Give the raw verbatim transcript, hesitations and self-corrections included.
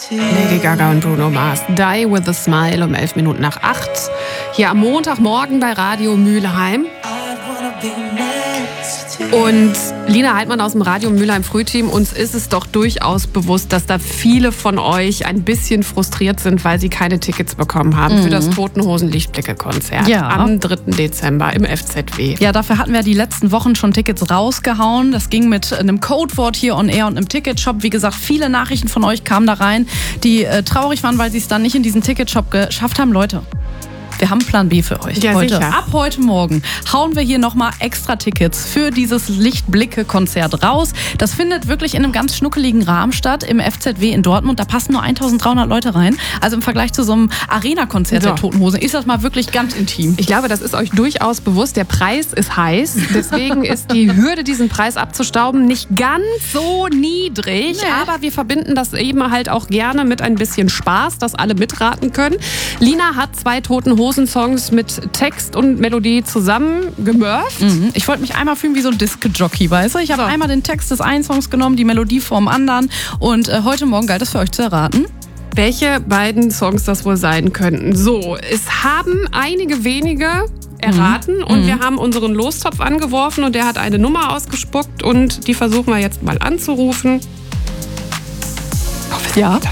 Lady Gaga und Bruno Mars, Die with a Smile um elf Minuten nach acht. Hier am Montagmorgen bei Radio Mülheim. Und Lina Heidmann aus dem Radio Mülheim Frühteam, uns ist es doch durchaus bewusst, dass da viele von euch ein bisschen frustriert sind, weil sie keine Tickets bekommen haben mhm. für das Toten Hosen Lichtblicke-Konzert ja. am dritten Dezember im F Z W. Ja, dafür hatten wir die letzten Wochen schon Tickets rausgehauen. Das ging mit einem Codewort hier on air und einem Ticketshop. Wie gesagt, viele Nachrichten von euch kamen da rein, die äh, traurig waren, weil sie es dann nicht in diesen Ticketshop geschafft haben. Leute, wir haben Plan B für euch. Ja, heute. Sicher. Ab heute Morgen hauen wir hier nochmal extra Tickets für dieses Lichtblicke-Konzert raus. Das findet wirklich in einem ganz schnuckeligen Rahmen statt, im F Z W in Dortmund. Da passen nur eintausenddreihundert Leute rein. Also im Vergleich zu so einem Arena-Konzert so. der Toten Hosen ist das mal wirklich ganz intim. Ich glaube, das ist euch durchaus bewusst. Der Preis ist heiß. Deswegen ist die Hürde, diesen Preis abzustauben, nicht ganz so niedrig. Nee. Aber wir verbinden das eben halt auch gerne mit ein bisschen Spaß, dass alle mitraten können. Lina hat zwei Toten Hosen Songs mit Text und Melodie zusammen gemurft. Mhm. Ich wollte mich einmal fühlen wie so ein Disc-Jockey, weißt du? Ich habe so. einmal den Text des einen Songs genommen, die Melodie vom anderen. Und äh, heute Morgen galt es für euch zu erraten, welche beiden Songs das wohl sein könnten. So, es haben einige wenige erraten mhm. und mhm. wir haben unseren Lostopf angeworfen und der hat eine Nummer ausgespuckt und die versuchen wir jetzt mal anzurufen. Ja.